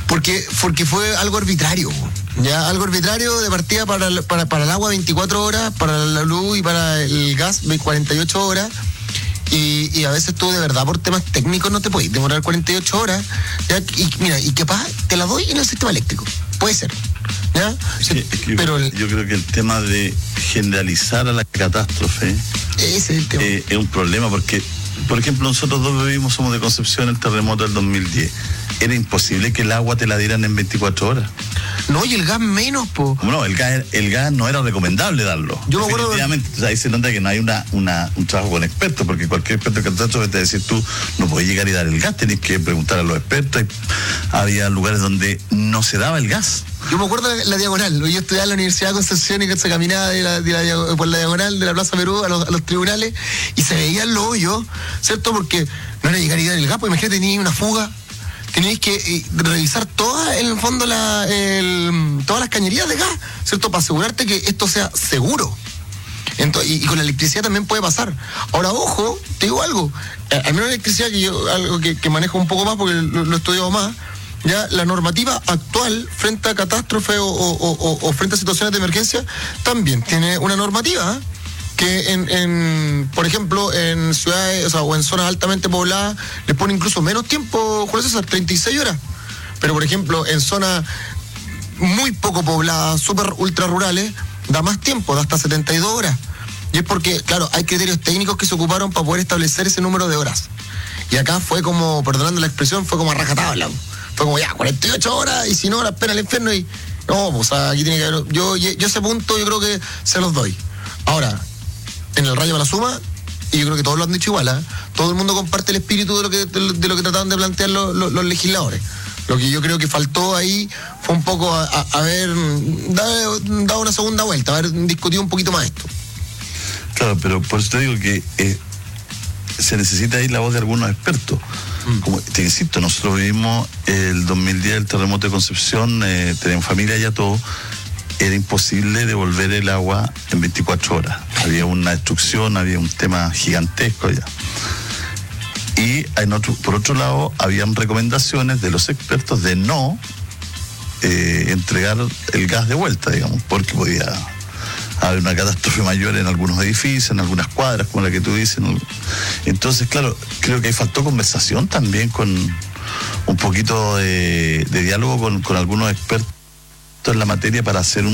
Porque fue algo arbitrario, ya algo arbitrario de partida para el agua 24 horas, para la luz y para el gas 48 horas. Y a veces tú de verdad por temas técnicos no te puedes demorar 48 horas, ¿ya? Y mira, y capaz te la doy en el sistema eléctrico, puede ser, ¿ya? Pero yo creo que el tema de generalizar a la catástrofe ese es el tema. Es un problema porque, por ejemplo, nosotros dos vivimos, somos de Concepción, el terremoto del 2010. Era imposible que el agua te la dieran en 24 horas. No, y el gas menos, po. No, el gas no era recomendable darlo. Yo me acuerdo. Definitivamente, o sea, ahí se nota que no hay un trabajo con expertos, porque cualquier experto de catástrofe te decir tú no podés llegar y dar el gas, tenés que preguntar a los expertos. Había lugares donde no se daba el gas. Yo me acuerdo de la diagonal. Yo estudiaba en la Universidad de Concepción y que se caminaba por la diagonal de la Plaza Perú a los tribunales y se veían los hoyos, ¿cierto? Porque no era llegar y dar el gas, porque imagínate, tenías una fuga. Tenéis que revisar todas, en el fondo, todas las cañerías de gas, ¿cierto? Para asegurarte que esto sea seguro. Entonces, y con la electricidad también puede pasar. Ahora, ojo, te digo algo. Al menos la electricidad, algo que manejo un poco más porque lo he estudiado más, ya la normativa actual frente a catástrofe o frente a situaciones de emergencia también tiene una normativa, que por ejemplo, en ciudades, o en zonas altamente pobladas, les pone incluso menos tiempo, Julio César, 36 horas. Pero, por ejemplo, en zonas muy poco pobladas, súper ultra rurales, da más tiempo, da hasta 72 horas. Y es porque, claro, hay criterios técnicos que se ocuparon para poder establecer ese número de horas. Y acá fue como, perdonando la expresión, fue como a rajatabla. Fue como, ya, 48 horas, y si no, la pena el infierno. Y no, pues aquí tiene que haber. Yo ese punto yo creo que se los doy. Ahora, en el rayo para la suma, y yo creo que todos lo han dicho igual, ¿eh? Todo el mundo comparte el espíritu de lo que trataban de plantear los legisladores. Lo que yo creo que faltó ahí fue un poco haber dado una segunda vuelta, haber discutido un poquito más esto. Claro, pero por eso te digo que se necesita ahí la voz de algunos expertos. Como te insisto, nosotros vivimos el 2010 el terremoto de Concepción, tenemos familia ya todo. Era imposible devolver el agua en 24 horas. Había una destrucción, había un tema gigantesco allá. Y por otro lado, habían recomendaciones de los expertos de no entregar el gas de vuelta, digamos, porque podía haber una catástrofe mayor en algunos edificios, en algunas cuadras, como la que tú dices. Entonces, claro, creo que ahí faltó conversación también, con un poquito de diálogo con algunos expertos en la materia, para hacer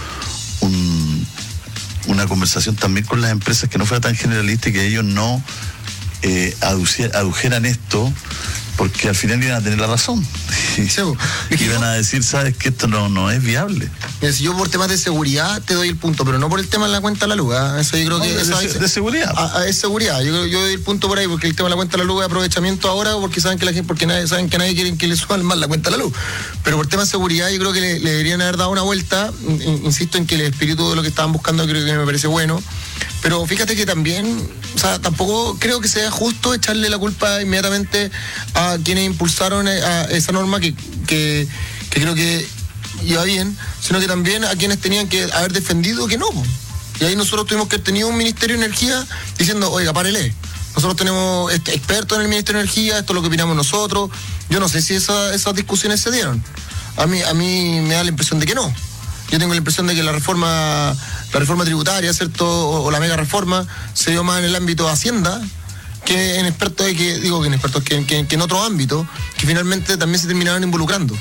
una conversación también con las empresas que no fuera tan generalista y que ellos no adujeran esto, porque al final iban a tener la razón. Iban a decir, sabes que esto no es viable. Mira, si yo por temas de seguridad te doy el punto, pero no por el tema de la cuenta de la luz, ¿eh? Eso yo creo que de seguridad. Es seguridad. Yo doy el punto por ahí, porque el tema de la cuenta de la luz es aprovechamiento ahora, porque saben que saben que nadie quiere que le suban más la cuenta de la luz. Pero por tema de seguridad yo creo que le deberían haber dado una vuelta. Insisto en que el espíritu de lo que estaban buscando creo que me parece bueno. Pero fíjate que también, o sea, tampoco creo que sea justo echarle la culpa inmediatamente a quienes impulsaron a esa norma que creo que iba bien, sino que también a quienes tenían que haber defendido que no. Y ahí nosotros tuvimos que tener un Ministerio de Energía diciendo, oiga, párele. Nosotros tenemos expertos en el Ministerio de Energía, esto es lo que opinamos nosotros. Yo no sé si esas discusiones se dieron. A mí me da la impresión de que no. Yo tengo la impresión de que la reforma tributaria, ¿cierto? O la mega reforma se dio más en el ámbito de Hacienda que en expertos, que en otro ámbito, que finalmente también se terminaron involucrando.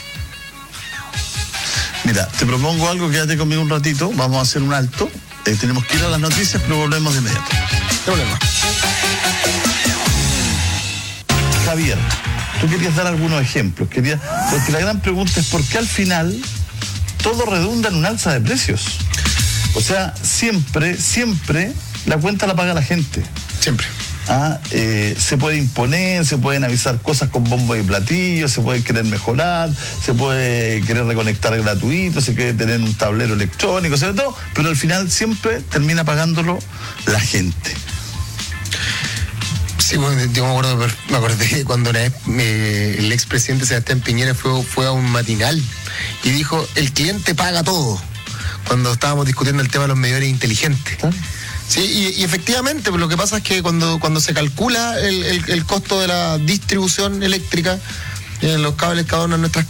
Mira, te propongo algo, quédate conmigo un ratito, vamos a hacer un alto, tenemos que ir a las noticias, pero volvemos de inmediato. Problema. Javier, tú querías dar algunos ejemplos, porque la gran pregunta es ¿por qué al final todo redunda en un alza de precios? O sea, siempre la cuenta la paga la gente. Siempre. Se puede imponer, se pueden avisar cosas con bombo y platillo, se puede querer mejorar, se puede querer reconectar gratuito, se quiere tener un tablero electrónico, sobre todo, pero al final siempre termina pagándolo la gente. Sí, bueno, yo me acordé que cuando una vez el expresidente Sebastián Piñera fue a un matinal y dijo, el cliente paga todo, cuando estábamos discutiendo el tema de los medidores inteligentes. Sí, y efectivamente, pues lo que pasa es que cuando se calcula el costo de la distribución eléctrica, los cables cada uno en nuestras